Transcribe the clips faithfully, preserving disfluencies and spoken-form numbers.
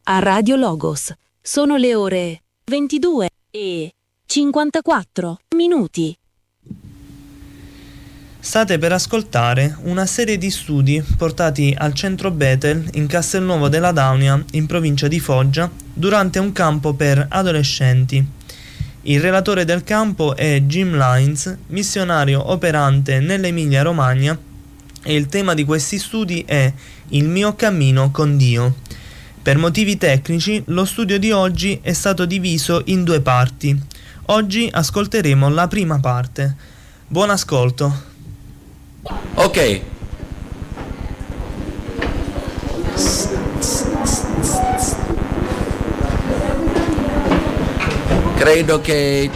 a Radio Logos. Sono le ore ventidue e cinquantaquattro minuti. State per ascoltare una serie di studi portati al centro Bethel in Castelnuovo della Daunia, in provincia di Foggia, durante un campo per adolescenti. Il relatore del campo è Jim Lines, missionario operante nell'Emilia Romagna, e il tema di questi studi è Il mio cammino con Dio. Per motivi tecnici, lo studio di oggi è stato diviso in due parti. Oggi ascolteremo la prima parte. Buon ascolto. Ok. Credo che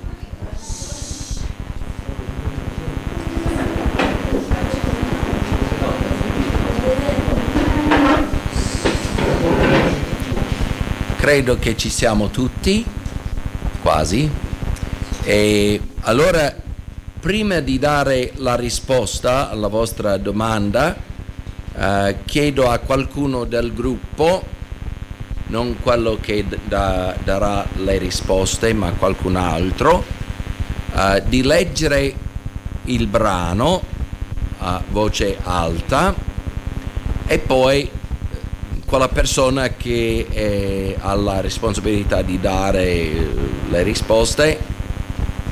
credo che ci siamo tutti, quasi. E allora, prima di dare la risposta alla vostra domanda, eh, chiedo a qualcuno del gruppo, non quello che da, darà le risposte, ma qualcun altro, eh, di leggere il brano a voce alta, e poi quella persona che eh, ha la responsabilità di dare le risposte